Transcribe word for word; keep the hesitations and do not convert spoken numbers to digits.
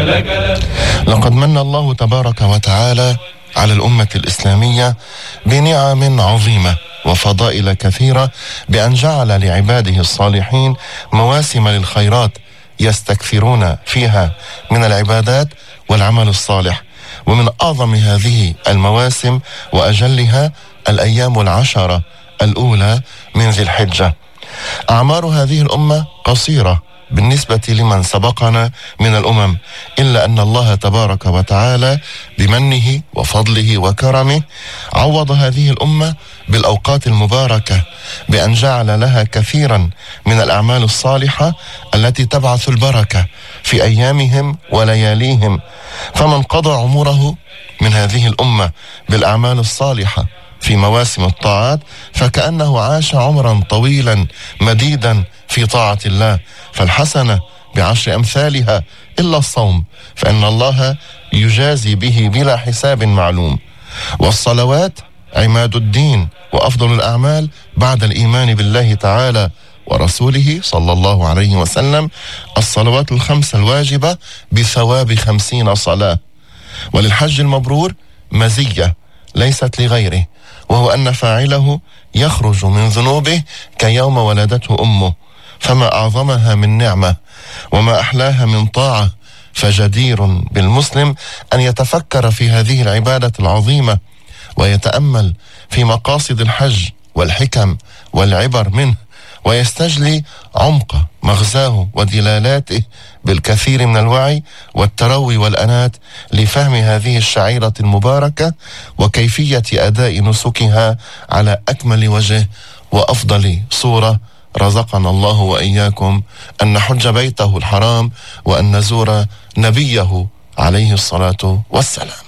لقد من الله تبارك وتعالى على الأمة الإسلامية بنعم عظيمة وفضائل كثيرة، بأن جعل لعباده الصالحين مواسم للخيرات يستكثرون فيها من العبادات والعمل الصالح. ومن أعظم هذه المواسم وأجلها الأيام العشرة الأولى من ذي الحجة. أعمار هذه الأمة قصيرة بالنسبة لمن سبقنا من الأمم، إلا أن الله تبارك وتعالى بمنه وفضله وكرمه عوض هذه الأمة بالأوقات المباركة، بأن جعل لها كثيرا من الأعمال الصالحة التي تبعث البركة في أيامهم ولياليهم. فمن قضى عمره من هذه الأمة بالأعمال الصالحة في مواسم الطاعات فكأنه عاش عمرا طويلا مديدا في طاعة الله، فالحسنة بعشر أمثالها إلا الصوم، فإن الله يجازي به بلا حساب معلوم. والصلوات عماد الدين وأفضل الأعمال بعد الإيمان بالله تعالى ورسوله صلى الله عليه وسلم الصلوات الخمس الواجبة بثواب خمسين صلاة. وللحج المبرور مزية ليست لغيره، وهو أن فاعله يخرج من ذنوبه كيوم ولدته أمه، فما أعظمها من نعمة وما أحلاها من طاعة. فجدير بالمسلم أن يتفكر في هذه العبادة العظيمة ويتأمل في مقاصد الحج والحكم والعبر منه، ويستجلي عمق مغزاه ودلالاته بالكثير من الوعي والتروي والأنات لفهم هذه الشعيرة المباركة وكيفية أداء نسكها على أكمل وجه وأفضل صورة. رزقنا الله وإياكم أن نحج بيته الحرام وأن نزور نبيه عليه الصلاة والسلام.